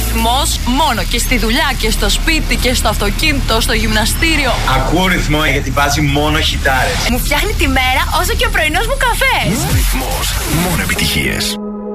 ρυθμός μόνο και στη δουλειά και στο σπίτι και στο αυτοκίνητο, στο γυμναστήριο. Ακούω ρυθμό γιατί βάζει μόνο χιτάρες. Μου φτιάχνει τη μέρα όσο και ο πρωινός μου καφές. Ρυθμός, μόνο επιτυχίες.